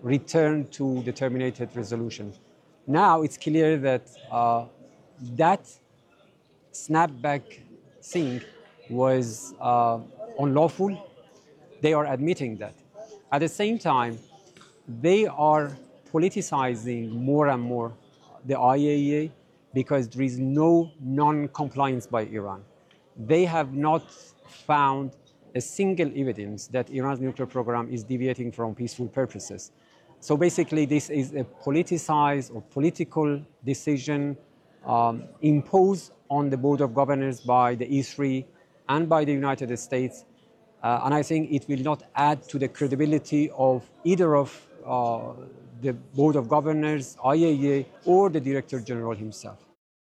return to the terminated resolution. Now it's clear that that snapback thing was unlawful. They are admitting that. At the same time, they are politicizing more and more the IAEA because there is no non-compliance by Iran. They have not found a single evidence that Iran's nuclear program is deviating from peaceful purposes. So basically, this is a politicized or political decision imposed on the Board of Governors by the E3 and by the United States. And I think it will not add to the credibility of either of the Board of Governors, IAEA, or the Director General himself.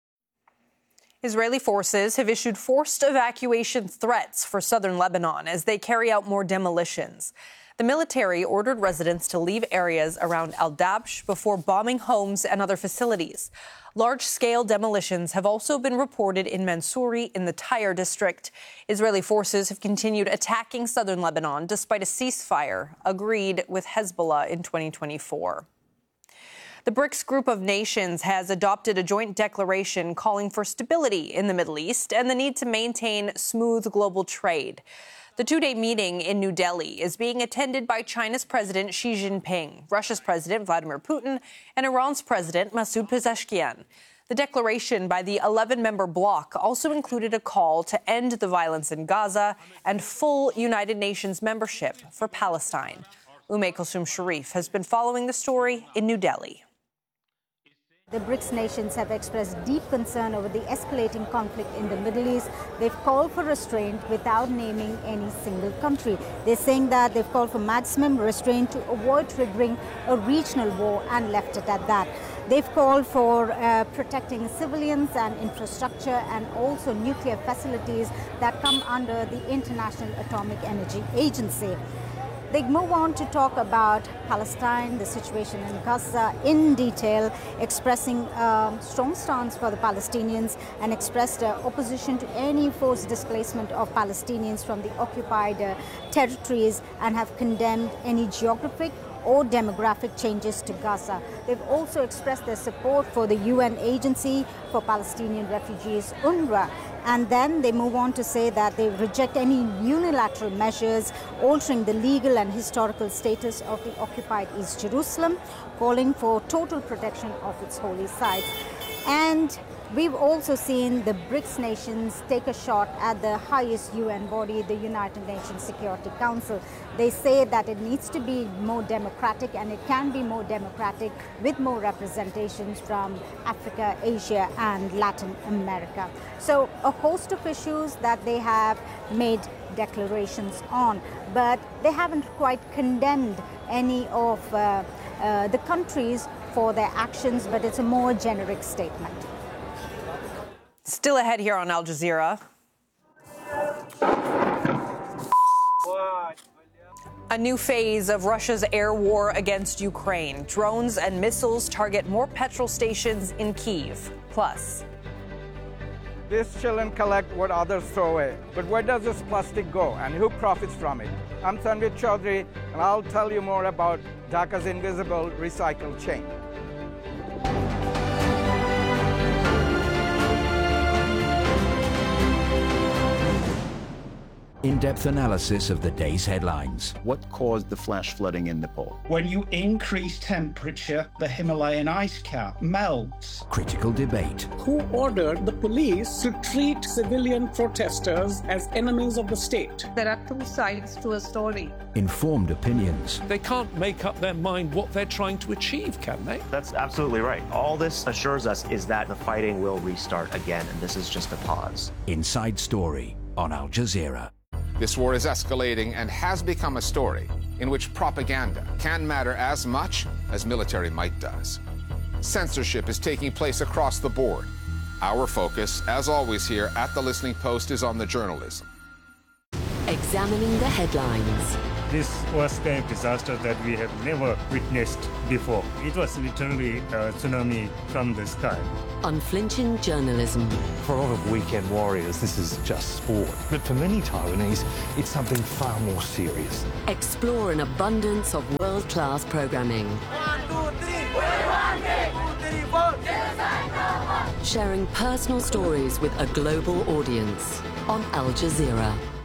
Israeli forces have issued forced evacuation threats for southern Lebanon as they carry out more demolitions. The military ordered residents to leave areas around Al-Dabsh before bombing homes and other facilities. Large-scale demolitions have also been reported in Mansouri in the Tyre district. Israeli forces have continued attacking southern Lebanon despite a ceasefire agreed with Hezbollah in 2024. The BRICS group of nations has adopted a joint declaration calling for stability in the Middle East and the need to maintain smooth global trade. The two-day meeting in New Delhi is being attended by China's President Xi Jinping, Russia's President Vladimir Putin, and Iran's President Masoud Pezeshkian. The declaration by the 11-member bloc also included a call to end the violence in Gaza and full United Nations membership for Palestine. Ume Kulsum Sharif has been following the story in New Delhi. The BRICS nations have expressed deep concern over the escalating conflict in the Middle East. They've called for restraint without naming any single country. They're saying that they've called for maximum restraint to avoid triggering a regional war and left it at that. They've called for protecting civilians and infrastructure and also nuclear facilities that come under the International Atomic Energy Agency. They move on to talk about Palestine, the situation in Gaza in detail, expressing a strong stance for the Palestinians and expressed opposition to any forced displacement of Palestinians from the occupied territories and have condemned any geographic or demographic changes to Gaza. They've also expressed their support for the UN Agency for Palestinian Refugees, UNRWA. And then they move on to say that they reject any unilateral measures altering the legal and historical status of the occupied East Jerusalem, calling for total protection of its holy sites. And we've also seen the BRICS nations take a shot at the highest UN body, the United Nations Security Council. They say that it needs to be more democratic, and it can be more democratic with more representations from Africa, Asia, and Latin America. So a host of issues that they have made declarations on, but they haven't quite condemned any of the countries for their actions, but it's a more generic statement. Still ahead here on Al Jazeera. A new phase of Russia's air war against Ukraine. Drones and missiles target more petrol stations in Kyiv. Plus, these children collect what others throw away. But where does this plastic go and who profits from it? I'm Tanvir Chaudhary, and I'll tell you more about Dhaka's invisible recycle chain. In-depth analysis of the day's headlines. What caused the flash flooding in Nepal? When you increase temperature, the Himalayan ice cap melts. Critical debate. Who ordered the police to treat civilian protesters as enemies of the state? There are two sides to a story. Informed opinions. They can't make up their mind what they're trying to achieve, can they? That's absolutely right. All this assures us is that the fighting will restart again, and this is just a pause. Inside Story on Al Jazeera. This war is escalating and has become a story in which propaganda can matter as much as military might does. Censorship is taking place across the board. Our focus, as always here at The Listening Post, is on the journalism. Examining the headlines. This was kind of disaster that we have never witnessed before. It was literally a tsunami from the sky. Unflinching journalism. For a lot of weekend warriors, this is just sport. But for many Taiwanese, it's something far more serious. Explore an abundance of world-class programming. 1, 2, 3. We want it. 2, 3, 4. Genocide no more. Sharing personal stories with a global audience on Al Jazeera.